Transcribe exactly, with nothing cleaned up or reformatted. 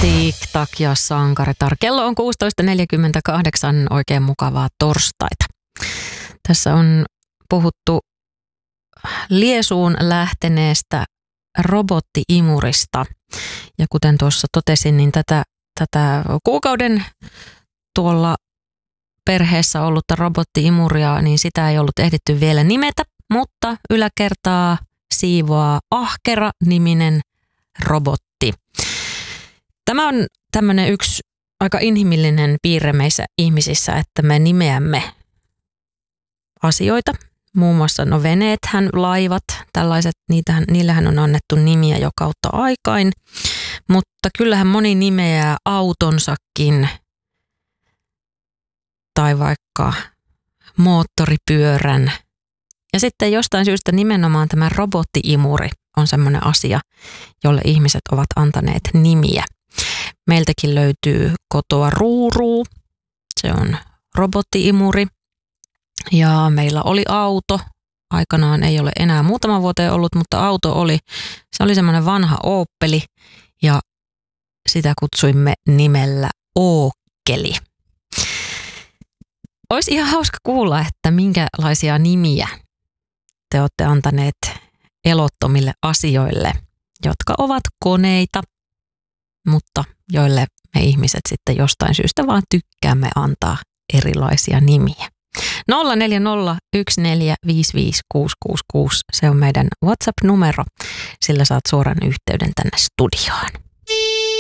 Tik-tak ja sankaritar. Kello on kuusitoista neljäkymmentäkahdeksan, oikein mukavaa torstaita. Tässä on puhuttu liesuun lähteneestä robottiimurista. Ja kuten tuossa totesin, niin tätä, tätä kuukauden tuolla perheessä ollutta robottiimuria, niin sitä ei ollut ehditty vielä nimetä, mutta yläkertaa siivoaa Ahkera-niminen robotti. Tämä on tämmöinen yksi aika inhimillinen piirre meissä ihmisissä, että me nimeämme asioita. Muun muassa no veneethän, laivat, tällaiset, niitähän, niillähän on annettu nimiä jo kautta aikain. Mutta kyllähän moni nimeää autonsakin tai vaikka moottoripyörän. Ja sitten jostain syystä nimenomaan tämä robottiimuri on semmoinen asia, jolle ihmiset ovat antaneet nimiä. Meiltäkin löytyy kotoa Ruuruu, se on robottiimuri. Ja meillä oli auto, aikanaan ei ole enää muutama vuoteen ollut, mutta auto oli, se oli semmoinen vanha Opeli ja sitä kutsuimme nimellä Ookkeli. Olisi ihan hauska kuulla, että minkälaisia nimiä te olette antaneet elottomille asioille, jotka ovat koneita, mutta joille me ihmiset sitten jostain syystä vaan tykkäämme antaa erilaisia nimiä. nolla neljä nolla yksi neljä viisi viisi kuusi kuusi kuusi, se on meidän WhatsApp-numero, sillä saat suoran yhteyden tänne studioon.